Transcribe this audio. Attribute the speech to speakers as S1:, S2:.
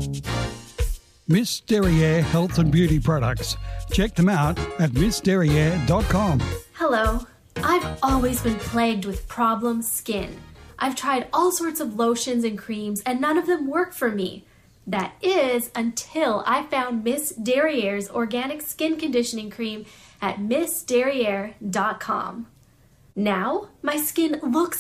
S1: Miss Derriere Health and Beauty Products. Check them out at missderriere.com.
S2: Hello. I've always been plagued with problem skin. I've tried all sorts of lotions and creams and none of them work for me. That is until I found Miss Derriere's organic skin conditioning cream at missderriere.com. Now, my skin looks